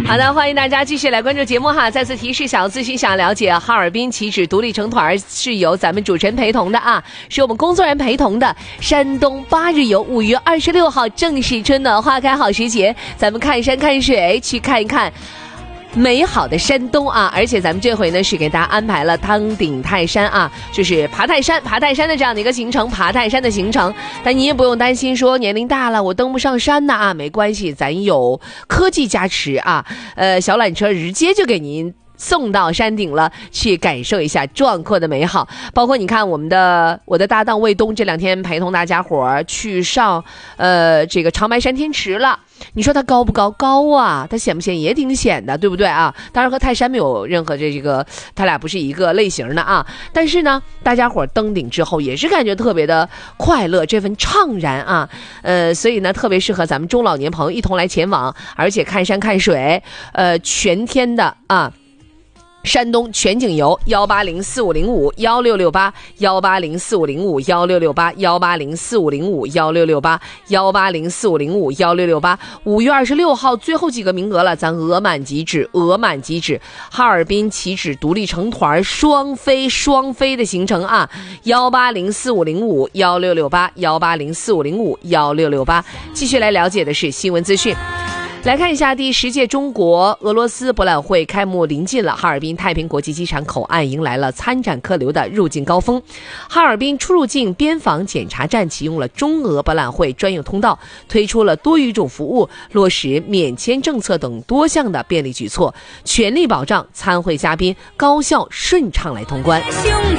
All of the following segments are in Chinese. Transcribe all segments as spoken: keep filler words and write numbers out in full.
好的，欢迎大家继续来关注节目哈。再次提示，想咨询、想了解哈尔滨旗帜独立成团是由咱们主持人陪同的啊，是我们工作人员陪同的。山东八日游，五月二十六号正是春暖花开好时节，咱们看山看水，去看一看美好的山东啊！而且咱们这回呢是给大家安排了登顶泰山啊，就是爬泰山、爬泰山的这样的一个行程，爬泰山的行程。但你也不用担心说年龄大了我登不上山呐啊，没关系，咱有科技加持啊，呃，小缆车直接就给您送到山顶了，去感受一下壮阔的美好。包括你看我们的我的搭档卫东这两天陪同大家伙儿去上呃这个长白山天池了。你说它高不高？高啊！它显不显？也挺显的，对不对啊？当然和泰山没有任何这个，它俩不是一个类型的啊。但是呢，大家伙登顶之后也是感觉特别的快乐，这份怅然啊，呃，所以呢，特别适合咱们中老年朋友一同来前往，而且看山看水，呃，全天的啊。山东全景游幺八零四五零五幺六六八幺八零四五零五幺六六八幺八零四五零五幺六六八幺八零四五零五幺六六八，五月二十六号最后几个名额了，咱额满即止，额满即止。哈尔滨旗帜独立成团双飞双飞的行程啊，幺八零四五零五幺六六八幺八零四五零五幺六六八。继续来了解的是新闻资讯。来看一下，第十届中国俄罗斯博览会开幕临近了，哈尔滨太平国际机场口岸迎来了参展客流的入境高峰。哈尔滨出入境边防检查站启用了中俄博览会专用通道，推出了多语种服务，落实免签政策等多项的便利举措，全力保障参会嘉宾高效顺畅来通关。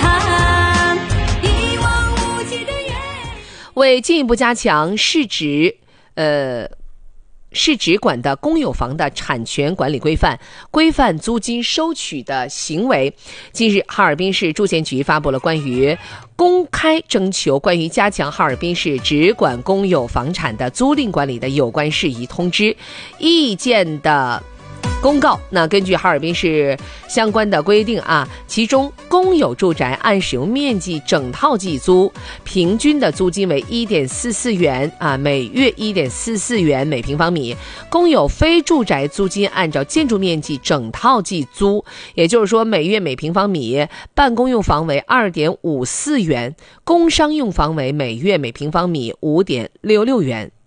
为进一步加强市直呃市直管的公有房的产权管理规范，规范租金收取的行为。近日，哈尔滨市住建局发布了关于公开征求关于加强哈尔滨市直管公有房产的租赁管理的有关事宜通知意见的公告。那根据哈尔滨市相关的规定啊，其中公有住宅按使用面积整套计租，平均的租金为 一点四四元啊，每月 一点四四元每平方米。公有非住宅租金按照建筑面积整套计租，也就是说每月每平方米办公用房为 二点五四元，工商用房为每月每平方米 五点六六元。